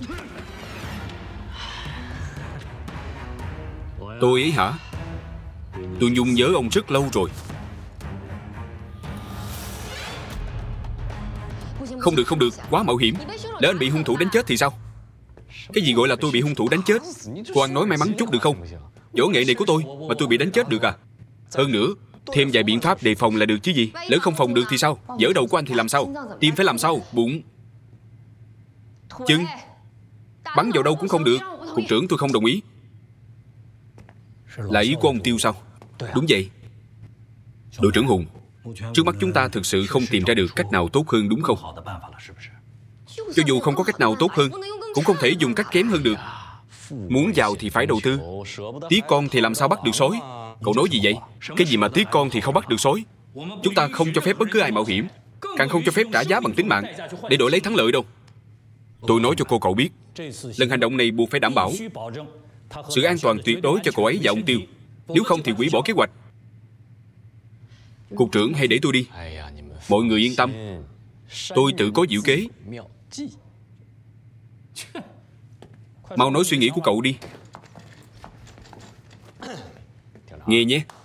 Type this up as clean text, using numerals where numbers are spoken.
Tôi ấy hả? Tôi nhung nhớ ông rất lâu rồi. Không được, không được, quá mạo hiểm. Lỡ anh bị hung thủ đánh chết thì sao? Cái gì gọi là tôi bị hung thủ đánh chết? Cô ăn nói may mắn chút được không? Võ nghệ này của tôi mà tôi bị đánh chết được à? Hơn nữa, thêm vài biện pháp đề phòng là được chứ gì. Lỡ không phòng được thì sao? Vỡ đầu của anh thì làm sao? Tim phải làm sao? Bụng, chân, bắn vào đâu cũng không được. Cục trưởng, tôi không đồng ý. Là ý của ông Tiêu sao? Đúng vậy. Đội trưởng Hùng, trước mắt chúng ta thực sự không tìm ra được cách nào tốt hơn đúng không? Cho dù không có cách nào tốt hơn, cũng không thể dùng cách kém hơn được. Muốn giàu thì phải đầu tư. Tiếc con thì làm sao bắt được sói? Cậu nói gì vậy? Cái gì mà tiếc con thì không bắt được sói? Chúng ta không cho phép bất cứ ai mạo hiểm, càng không cho phép trả giá bằng tính mạng để đổi lấy thắng lợi đâu. Tôi nói cho cậu biết, lần hành động này buộc phải đảm bảo sự an toàn tuyệt đối cho cậu ấy và ông Tiêu. Nếu không thì hủy bỏ kế hoạch. Cục trưởng, hãy để tôi đi. Mọi người yên tâm, tôi tự có diệu kế. Mau nói suy nghĩ của cậu đi. Nghe nhé.